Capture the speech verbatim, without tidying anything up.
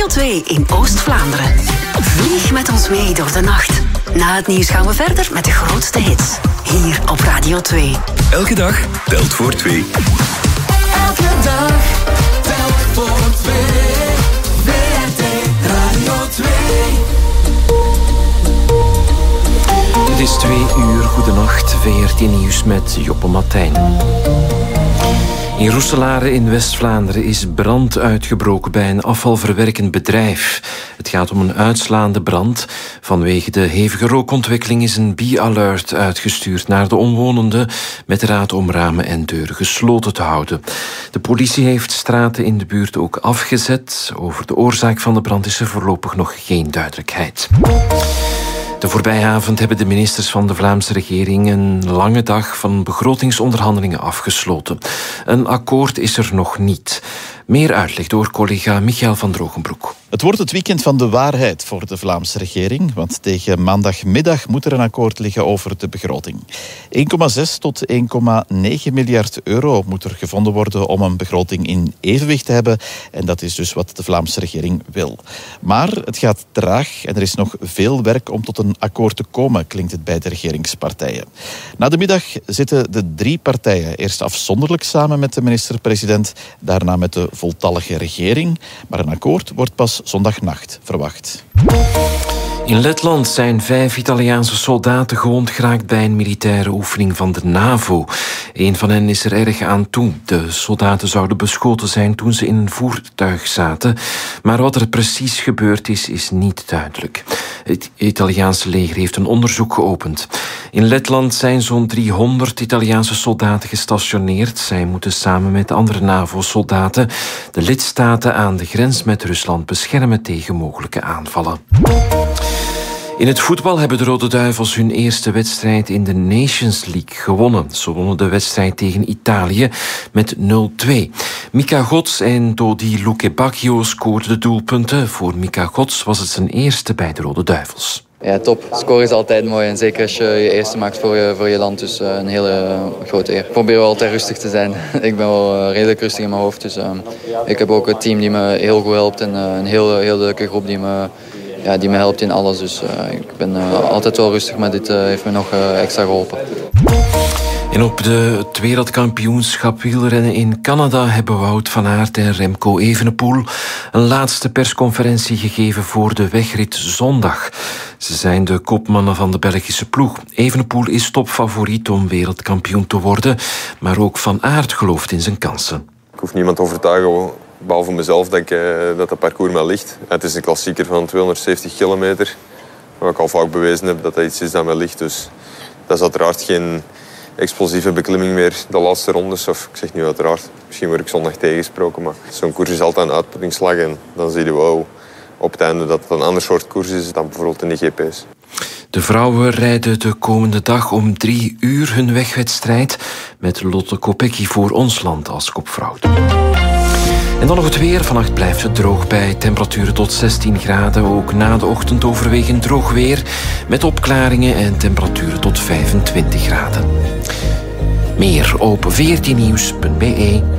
twee in Oost-Vlaanderen. Vlieg met ons mee door de nacht. Na het nieuws gaan we verder met de grootste hits. Hier op Radio twee. Elke dag telt voor twee. Elke dag telt voor twee. V R T Radio twee. Het is twee uur. Goedenacht. V R T Nieuws met Joppe Martijn. In Roeselare in West-Vlaanderen is brand uitgebroken bij een afvalverwerkend bedrijf. Het gaat om een uitslaande brand. Vanwege de hevige rookontwikkeling is een B-alert uitgestuurd naar de omwonenden met de raad om ramen en deuren gesloten te houden. De politie heeft straten in de buurt ook afgezet. Over de oorzaak van de brand is er voorlopig nog geen duidelijkheid. De voorbije avond hebben de ministers van de Vlaamse regering een lange dag van begrotingsonderhandelingen afgesloten. Een akkoord is er nog niet. Meer uitleg door collega Michael van Drogenbroek. Het wordt het weekend van de waarheid voor de Vlaamse regering, want tegen maandagmiddag moet er een akkoord liggen over de begroting. één komma zes tot één komma negen miljard euro moet er gevonden worden om een begroting in evenwicht te hebben. En dat is dus wat de Vlaamse regering wil. Maar het gaat traag en er is nog veel werk om tot een akkoord te komen, klinkt het bij de regeringspartijen. Na de middag zitten de drie partijen eerst afzonderlijk samen met de minister-president, daarna met de voltallige regering. Maar een akkoord wordt pas zondagnacht verwacht. In Letland zijn vijf Italiaanse soldaten gewond geraakt bij een militaire oefening van de NAVO. Een van hen is er erg aan toe. De soldaten zouden beschoten zijn toen ze in een voertuig zaten. Maar wat er precies gebeurd is, is niet duidelijk. Het Italiaanse leger heeft een onderzoek geopend. In Letland zijn zo'n driehonderd Italiaanse soldaten gestationeerd. Zij moeten samen met andere NAVO-soldaten de lidstaten aan de grens met Rusland beschermen tegen mogelijke aanvallen. In het voetbal hebben de Rode Duivels hun eerste wedstrijd in de Nations League gewonnen. Ze wonnen de wedstrijd tegen Italië met nul twee. Mika Gods en Dodi Lukebakio scoorden de doelpunten. Voor Mika Gods was het zijn eerste bij de Rode Duivels. Ja, top. Scoren is altijd mooi. En zeker als je je eerste maakt voor je, voor je land. Dus uh, een hele uh, grote eer. Ik probeer wel altijd rustig te zijn. Ik ben wel uh, redelijk rustig in mijn hoofd. Dus uh, ik heb ook een team die me heel goed helpt. En uh, een heel, heel leuke groep die me... Ja, die me helpt in alles. Dus uh, ik ben uh, altijd wel rustig, maar dit uh, heeft me nog uh, extra geholpen. En op de, het wereldkampioenschap wielrennen in Canada hebben Wout van Aert en Remco Evenepoel een laatste persconferentie gegeven voor de wegrit zondag. Ze zijn de kopmannen van de Belgische ploeg. Evenepoel is topfavoriet om wereldkampioen te worden, maar ook Van Aert gelooft in zijn kansen. Ik hoef niemand te overtuigen, behalve mezelf, denk ik dat het parcours mij ligt. Het is een klassieker van tweehonderdzeventig kilometer, waar ik al vaak bewezen heb dat dat iets is dat mij ligt. Dus dat is uiteraard geen explosieve beklimming meer de laatste rondes. Of ik zeg nu uiteraard, misschien word ik zondag tegengesproken, maar zo'n koers is altijd een uitputtingsslag. En dan zie je wel op het einde dat het een ander soort koers is dan bijvoorbeeld in de G P's. De vrouwen rijden de komende dag om drie uur hun wegwedstrijd met Lotte Kopecky voor ons land als kopvrouw. En dan nog het weer. Vannacht blijft het droog bij temperaturen tot zestien graden. Ook na de ochtend overwegend droog weer met opklaringen en temperaturen tot vijfentwintig graden. Meer op v r t nieuws punt b e.